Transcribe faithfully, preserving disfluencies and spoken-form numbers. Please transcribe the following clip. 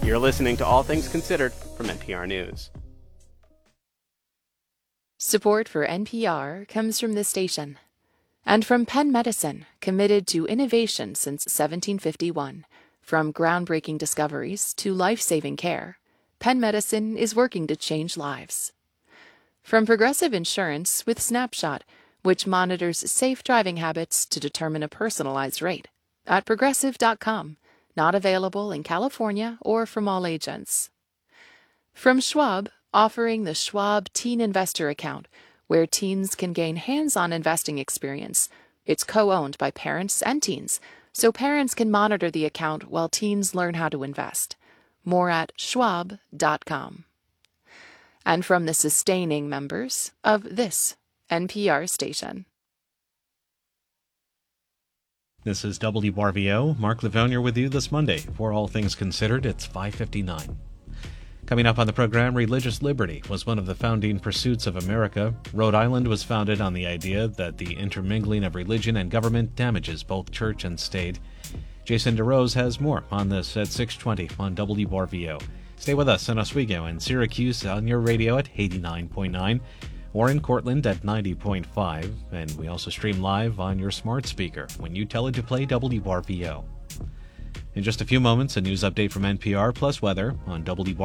You're listening to All Things Considered from N P R News. Support for N P R comes from this station and from Penn Medicine, committed to innovation since seventeen fifty-one. From groundbreaking discoveries to life-saving care, Penn Medicine is working to change lives. From Progressive Insurance with Snapshot, which monitors safe driving habits to determine a personalized rate, at progressive dot com. Not available in California or from all agents. From Schwab, offering the Schwab Teen Investor Account, where teens can gain hands-on investing experience. It's co-owned by parents and teens, so parents can monitor the account while teens learn how to invest. More at schwab dot com. And from the sustaining members of this N P R station. This is W R V O. Mark Livonia with you this Monday. For All Things Considered, it's five fifty-nine. Coming up on the program, religious liberty was one of the founding pursuits of America. Rhode Island was founded on the idea that the intermingling of religion and government damages both church and state. Jason DeRose has more on this at six twenty on W R V O. Stay with us in Oswego and Syracuse on your radio at eighty-nine point nine, or in Cortland at ninety point five, and we also stream live on your smart speaker when you tell it to play W R V O. In just a few moments, a news update from N P R plus weather on W R V O.